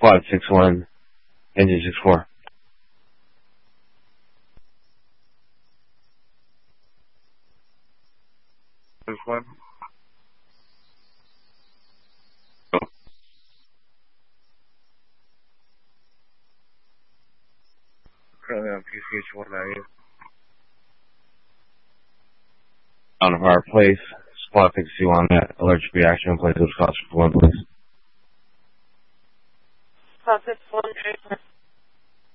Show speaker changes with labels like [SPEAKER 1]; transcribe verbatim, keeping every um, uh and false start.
[SPEAKER 1] Squad six one, engine six four.
[SPEAKER 2] six one. Currently on P C H one ninety.
[SPEAKER 1] On of our place, Squad six two on that allergic reaction, place of Squad six one, please.
[SPEAKER 3] Squad six one,